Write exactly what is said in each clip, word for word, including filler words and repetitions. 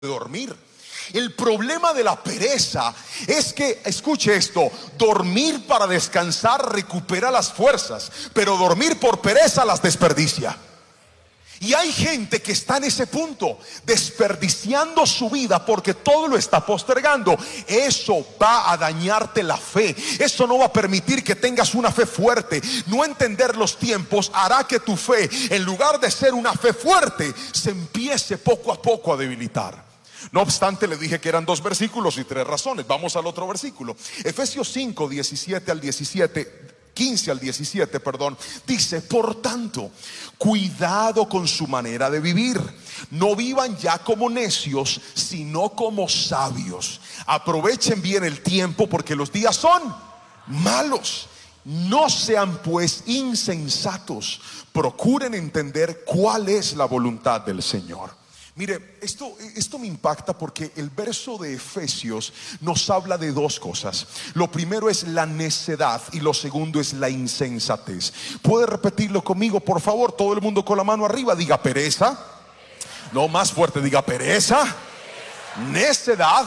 dormir. El problema de la pereza es que, escuche esto, dormir para descansar recupera las fuerzas, pero dormir por pereza las desperdicia. Y hay gente que está en ese punto, desperdiciando su vida porque todo lo está postergando. Eso va a dañarte la fe. Eso no va a permitir que tengas una fe fuerte. No entender los tiempos hará que tu fe, en lugar de ser una fe fuerte, se empiece poco a poco a debilitar. No obstante, le dije que eran dos versículos y tres razones. Vamos al otro versículo. Efesios cinco, diecisiete al diecisiete, quince al diecisiete, perdón, dice: por tanto, cuidado con su manera de vivir. No vivan ya como necios, sino como sabios. Aprovechen bien el tiempo, porque los días son malos. No sean pues insensatos. Procuren entender cuál es la voluntad del Señor. Mire, esto, esto me impacta porque el verso de Efesios nos habla de dos cosas. Lo primero es la necedad y lo segundo es la insensatez. ¿Puede repetirlo conmigo, por favor? Todo el mundo con la mano arriba, diga pereza. No, más fuerte, diga pereza, necedad,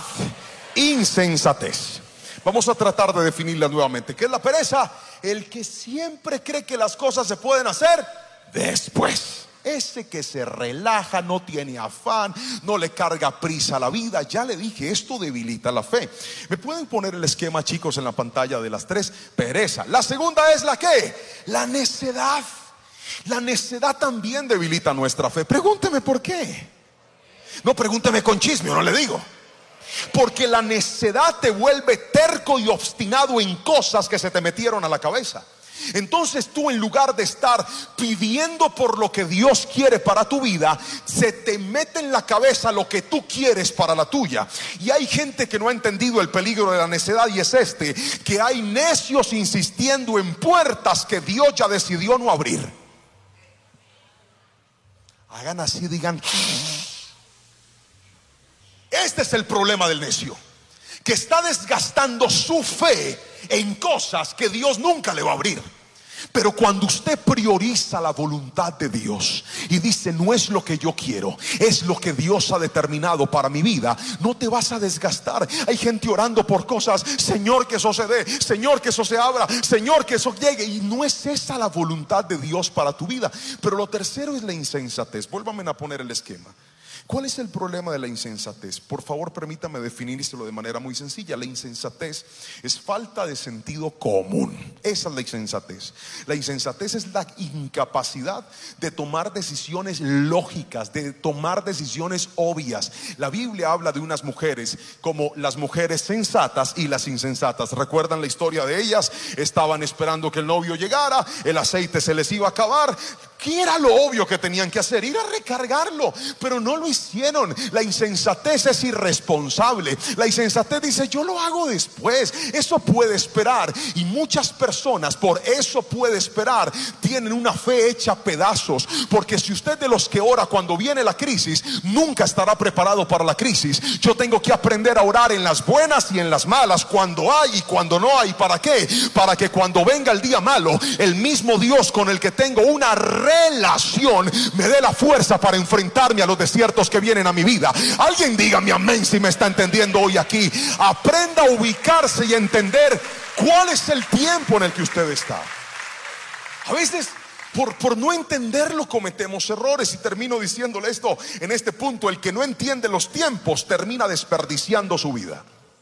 insensatez. Vamos a tratar de definirla nuevamente. ¿Qué es la pereza? El que siempre cree que las cosas se pueden hacer después. Ese que se relaja, no tiene afán, no le carga prisa a la vida. Ya le dije, esto debilita la fe. ¿Me pueden poner el esquema, chicos, en la pantalla de las tres? Pereza. La segunda es la ¿qué? La necedad. La necedad también debilita nuestra fe. Pregúnteme por qué. No, pregúnteme con chisme, no le digo. Porque la necedad te vuelve terco y obstinado en cosas que se te metieron a la cabeza. Entonces tú, en lugar de estar pidiendo por lo que Dios quiere para tu vida, se te mete en la cabeza lo que tú quieres para la tuya. Y hay gente que no ha entendido el peligro de la necedad, y es este: que hay necios insistiendo en puertas que Dios ya decidió no abrir. Hagan así, digan. Este es el problema del necio, que está desgastando su fe en cosas que Dios nunca le va a abrir. Pero cuando usted prioriza la voluntad de Dios y dice: no es lo que yo quiero, es lo que Dios ha determinado para mi vida, no te vas a desgastar. Hay gente orando por cosas: Señor, que eso se dé, Señor, que eso se abra, Señor, que eso llegue. Y no es esa la voluntad de Dios para tu vida. Pero lo tercero es la insensatez. Vuélvame a poner el esquema. ¿Cuál es el problema de la insensatez? Por favor, permítame definírselo de manera muy sencilla. La insensatez es falta de sentido común. Esa es la insensatez. La insensatez es la incapacidad de tomar decisiones lógicas, de tomar decisiones obvias. La Biblia habla de unas mujeres como las mujeres sensatas y las insensatas. ¿Recuerdan la historia de ellas? Estaban esperando que el novio llegara, el aceite se les iba a acabar. ¿Qué era lo obvio que tenían que hacer? Ir a recargarlo, pero no lo hicieron. La insensatez es irresponsable. La insensatez dice: yo lo hago después, eso puede esperar. Y muchas personas, por eso puede esperar, tienen una fe hecha pedazos. Porque si usted de los que ora cuando viene la crisis, nunca estará preparado para la crisis. Yo tengo que aprender a orar en las buenas y en las malas, cuando hay y cuando no hay. ¿Para qué? Para que cuando venga el día malo, el mismo Dios con el que tengo una relación me dé la fuerza para enfrentarme a los desiertos que vienen a mi vida. Alguien dígame amén si me está entendiendo hoy aquí. Aprenda a ubicarse y entender cuál es el tiempo en el que usted está. A veces por, por no entenderlo cometemos errores. Y termino diciéndole esto en este punto: el que no entiende los tiempos termina desperdiciando su vida.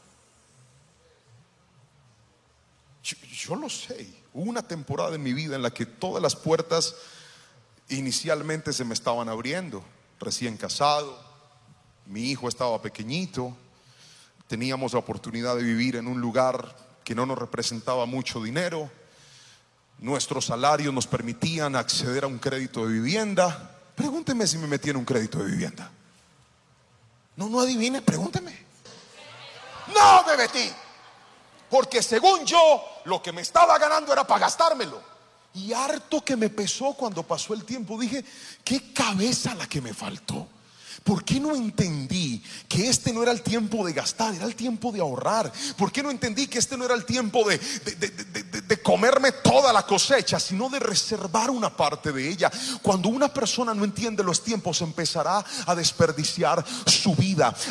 Yo, yo lo sé. Hubo una temporada en mi vida en la que todas las puertas inicialmente se me estaban abriendo. Recién casado, mi hijo estaba pequeñito, teníamos la oportunidad de vivir en un lugar que no nos representaba mucho dinero. Nuestros salarios nos permitían acceder a un crédito de vivienda. Pregúnteme si me metí en un crédito de vivienda. No, no adivine, pregúnteme. No me metí, porque según yo, lo que me estaba ganando era para gastármelo. Y harto que me pesó cuando pasó el tiempo. Dije: qué cabeza la que me faltó. ¿Por qué no entendí que este no era el tiempo de gastar, era el tiempo de ahorrar? ¿Por qué no entendí que este no era el tiempo de, de, de, de, de, de comerme toda la cosecha, sino de reservar una parte de ella. Cuando una persona no entiende los tiempos, empezará a desperdiciar su vida.